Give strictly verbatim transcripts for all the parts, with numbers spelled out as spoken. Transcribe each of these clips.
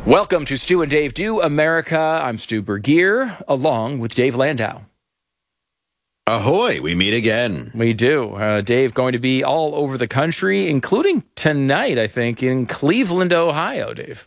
Welcome to Stu and Dave Do America. I'm Stu Bergier, along with Dave Landau. Ahoy, we meet again. We do. Uh, Dave going to be all over the country, including tonight, I think, in Cleveland, Ohio, Dave.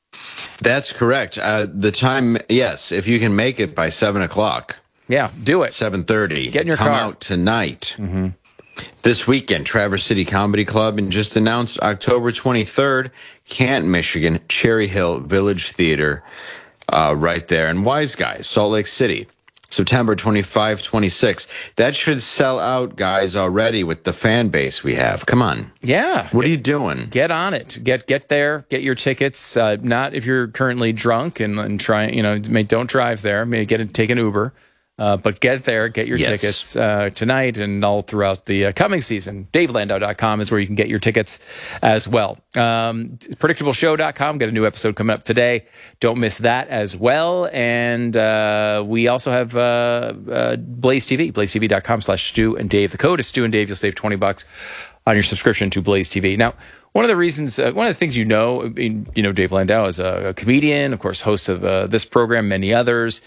That's correct. Uh, the time, yes, if you can make it by seven o'clock. Yeah, do it. seven thirty. Get in your Come car. out tonight. Mm-hmm. This weekend, Traverse City Comedy Club, and just announced October twenty-third, Canton, Michigan, Cherry Hill Village Theater, uh, right there. And Wise Guys, Salt Lake City, September twenty-fifth, twenty-sixth. That should sell out, guys, already with the fan base we have. Come on. Yeah. What get, are you doing? Get on it. Get get there. Get your tickets. Uh, not if you're currently drunk and, and try, you know, may, don't drive there. Maybe get a, take an Uber. Uh, but get there, get your yes. tickets uh, tonight and all throughout the uh, coming season. Dave Landau dot com is where you can get your tickets as well. Um, predictable show dot com, got a new episode coming up today. Don't miss that as well. And uh, we also have uh, uh, Blaze T V, blaze t v dot com slash Stu and Dave. The code is Stu and Dave. You'll save twenty bucks on your subscription to Blaze T V. Now, one of the reasons, uh, one of the things you know, I mean, you know, Dave Landau is a, a comedian, of course, host of uh, this program, many others,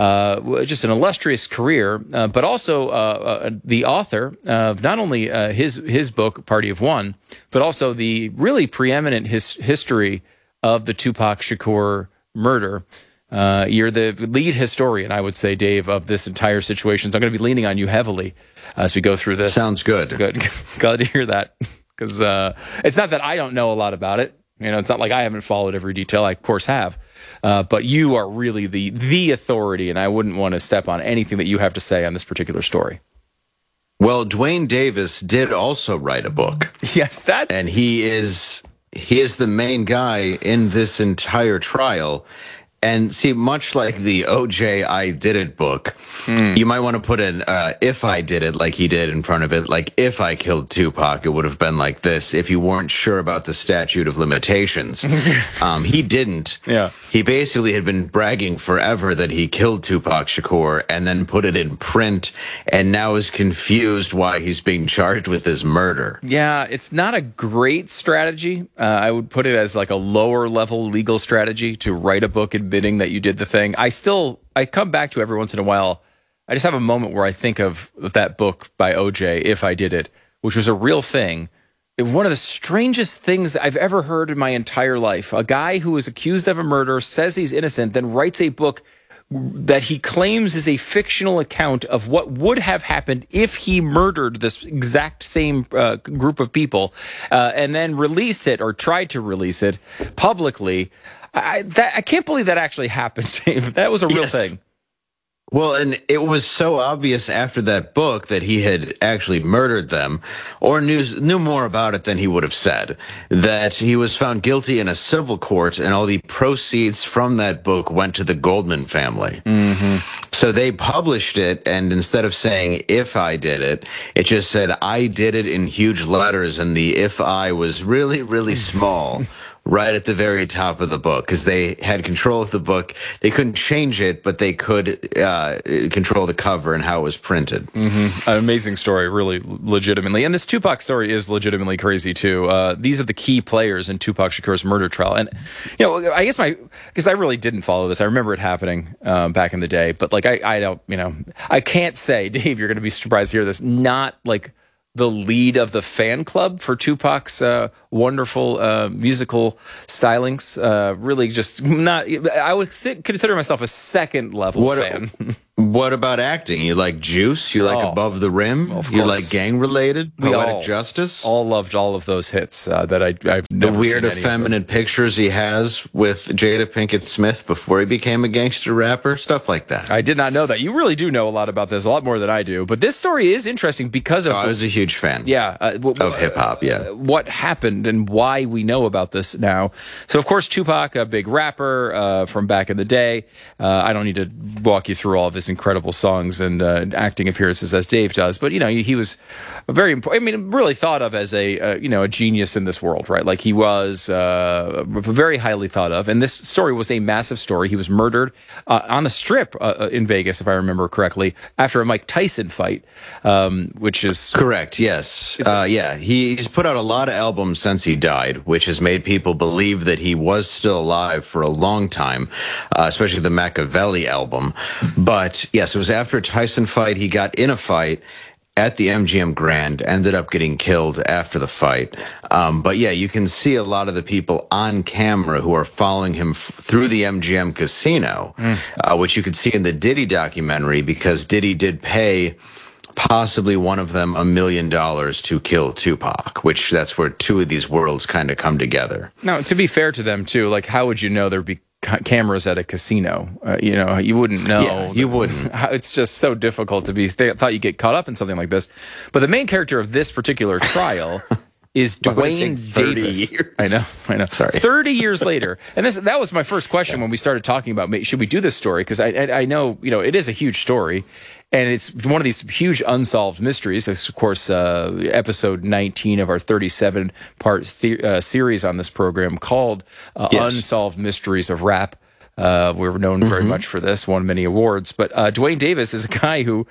uh, just an illustrious career, uh, but also uh, uh, the author of not only uh, his his book, Party of One, but also the really preeminent his, history of the Tupac Shakur murder. Uh, you're the lead historian, I would say, Dave, of this entire situation. So I'm going to be leaning on you heavily as we go through this. Sounds good. Good. Glad to hear that. Because uh, it's not that I don't know a lot about it. You know, it's not like I haven't followed every detail. I, of course, have. Uh, but you are really the the authority, and I wouldn't want to step on anything that you have to say on this particular story. Well, Dwayne Davis did also write a book. Yes, that. And he is he is the main guy in this entire trial. And see, much like the O J I Did It book, mm. you might want to put an uh, if I did it like he did in front of it. Like, if I killed Tupac, it would have been like this if you weren't sure about the statute of limitations. um, he didn't. Yeah. He basically had been bragging forever that he killed Tupac Shakur and then put it in print and now is confused why he's being charged with his murder. Yeah, it's not a great strategy. Uh, I would put it as like a lower level legal strategy to write a book and admitting that you did the thing. I still, I come back to every once in a while. I just have a moment where I think of that book by O J, If I Did It, which was a real thing. It, one of the strangest things I've ever heard in my entire life. A guy who is accused of a murder, says he's innocent, then writes a book that he claims is a fictional account of what would have happened if he murdered this exact same uh, group of people, uh, and then release it or tried to release it publicly. I, that, I can't believe that actually happened, Dave. That was a real yes. thing. Well, and it was so obvious after that book that he had actually murdered them or knew, knew more about it than he would have said, that he was found guilty in a civil court and all the proceeds from that book went to the Goldman family. Mm-hmm. So they published it, and instead of saying, if I did it, it just said, I did it in huge letters, and the if I was really, really small. Right at the very top of the book, because they had control of the book. They couldn't change it, but they could uh, control the cover and how it was printed. Mm-hmm. An amazing story, really legitimately. And this Tupac story is legitimately crazy, too. Uh, these are the key players in Tupac Shakur's murder trial. And, you know, I guess my, because I really didn't follow this. I remember it happening um, back in the day. But, like, I, I don't, you know, I can't say, Dave, you're going to be surprised to hear this, not, like, the lead of the fan club for Tupac's uh, wonderful uh, musical stylings. Uh, really just not, I would sit, consider myself a second level what, fan. What about acting? You like Juice? You like oh, Above the Rim? You like Gang Related? We Poetic all, Justice? All loved all of those hits uh, that I, I've The never weird, seen any effeminate pictures he has with Jada Pinkett Smith before he became a gangster rapper, stuff like that. I did not know that. You really do know a lot about this, a lot more than I do. But this story is interesting because of. Oh, the, I was a huge fan. Yeah, uh, w- of hip hop. Yeah, uh, what happened and why we know about this now. So, of course, Tupac, a big rapper uh, from back in the day. Uh, I don't need to walk you through all of his inc- incredible songs and uh, acting appearances as Dave does. But you know, he, he was a very important. I mean, really thought of as a uh, you know a genius in this world, right? Like he was uh, very highly thought of. And this story was a massive story. He was murdered uh, on the Strip uh, in Vegas, if I remember correctly, after a Mike Tyson fight, um, which is correct. Yes, uh, yeah. He, he's put out a lot of albums since he died, which has made people believe that he was still alive for a long time, uh, especially the Machiavelli album. But yes, it was after a Tyson fight. He got in a fight at the M G M Grand, ended up getting killed after the fight. Um, but yeah, you can see a lot of the people on camera who are following him f- through the M G M casino, mm. uh, which you could see in the Diddy documentary, because Diddy did pay possibly one of them a million dollars to kill Tupac, which that's where two of these worlds kind of come together. Now, to be fair to them too, like how would you know there'd be cameras at a casino? Uh, you know, you wouldn't know. Yeah, you wouldn't. It's just so difficult to be. They thought you'd get caught up in something like this. But the main character of this particular trial is Dwayne Davis. Years? I know, I know. Sorry, thirty years later, and this that was my first question when we started talking about should we do this story, because I, I I know you know it is a huge story, and it's one of these huge unsolved mysteries. This, of course, uh, episode nineteen of our thirty-seven part the- uh, series on this program called uh, yes. Unsolved Mysteries of Rap. Uh, we're known very mm-hmm. much for this, won many awards. But uh, Dwayne Davis is a guy who,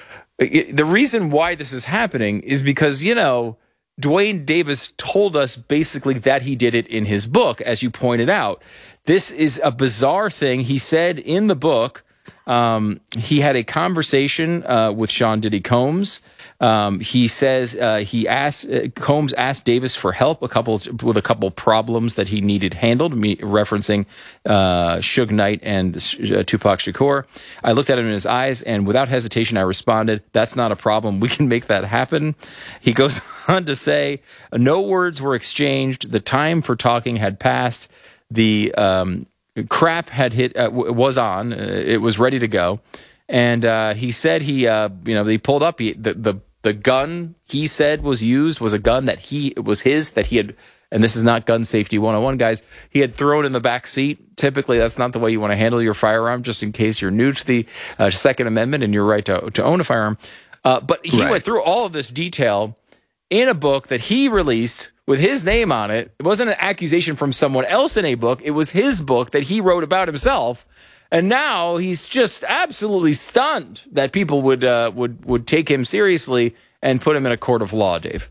it, the reason why this is happening is because, you know, Dwayne Davis told us basically that he did it in his book, as you pointed out. This is a bizarre thing. He said in the book, um, he had a conversation uh, with Sean Diddy Combs. Um, he says uh, he asked uh, Combs asked Davis for help a couple with a couple problems that he needed handled, me referencing uh, Suge Knight and uh, Tupac Shakur. I looked at him in his eyes, and without hesitation, I responded, "That's not a problem. We can make that happen." He goes on to say, "No words were exchanged. The time for talking had passed. The um, crap had hit uh, was on. Uh, it was ready to go." And uh, he said he, uh, you know, he pulled up he, the, the the gun he said was used was a gun that he it was his that he had, and this is not gun safety one oh one, guys. He had thrown in the back seat. Typically, that's not the way you want to handle your firearm, just in case you're new to the uh, Second Amendment and your right to to own a firearm. Uh, but he right. went through all of this detail in a book that he released with his name on it. It wasn't an accusation from someone else in a book. It was his book that he wrote about himself. And now he's just absolutely stunned that people would uh, would would take him seriously and put him in a court of law, Dave.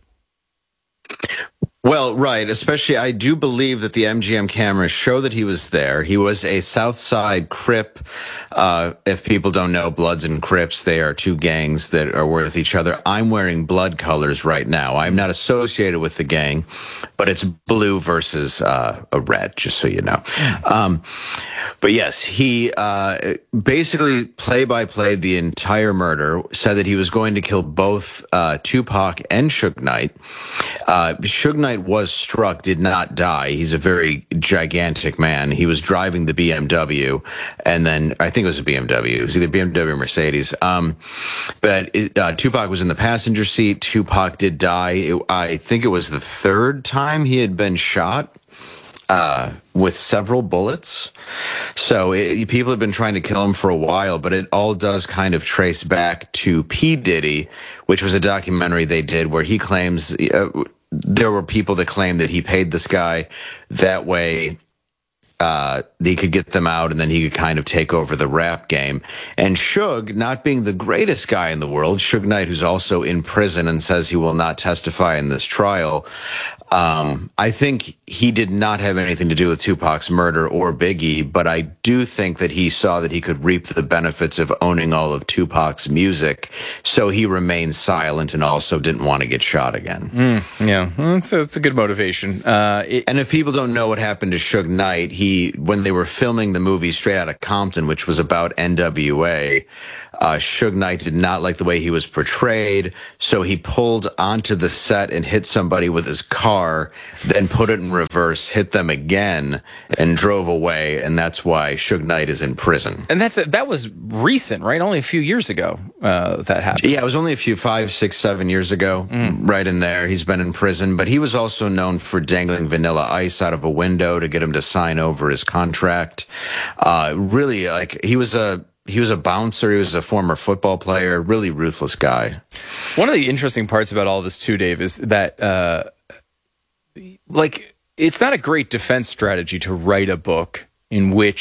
Well, right. Especially, I do believe that the M G M cameras show that he was there. He was a Southside Crip. Uh, if people don't know, Bloods and Crips, they are two gangs that are with each other. I'm wearing blood colors right now. I'm not associated with the gang, but it's blue versus uh, a red, just so you know. Um, but yes, he uh, basically play-by-play the entire murder, said that he was going to kill both uh, Tupac and Suge Knight. Uh, Suge Knight was struck, did not die. He's a very gigantic man. He was driving the B M W, and then I think it was a B M W. It was either B M W or Mercedes. Um, but it, uh, Tupac was in the passenger seat. Tupac did die. It, I think it was the third time he had been shot uh, with several bullets. So it, people have been trying to kill him for a while, but it all does kind of trace back to P. Diddy, which was a documentary they did where he claims uh, there were people that claimed that he paid this guy that way uh, he could get them out and then he could kind of take over the rap game. And Suge, not being the greatest guy in the world, Suge Knight, who's also in prison and says he will not testify in this trial, Um, I think he did not have anything to do with Tupac's murder or Biggie, but I do think that he saw that he could reap the benefits of owning all of Tupac's music, so he remained silent and also didn't want to get shot again. Mm, yeah, well, it's, a, it's a good motivation. Uh, it- and if people don't know what happened to Suge Knight, he when they were filming the movie Straight Outta Compton, which was about N W A, uh, Suge Knight did not like the way he was portrayed, so he pulled onto the set and hit somebody with his car, then put it in reverse, hit them again, and drove away, and that's why Suge Knight is in prison. And that's a, that was recent, right? Only a few years ago uh, that happened. Yeah, it was only a few, five, six, seven years ago, mm. right in there. He's been in prison, but he was also known for dangling Vanilla Ice out of a window to get him to sign over his contract. Uh, really, like, he was a he was a bouncer. He was a former football player. Really ruthless guy. One of the interesting parts about all this too, Dave, is that uh, like it's not a great defense strategy to write a book in which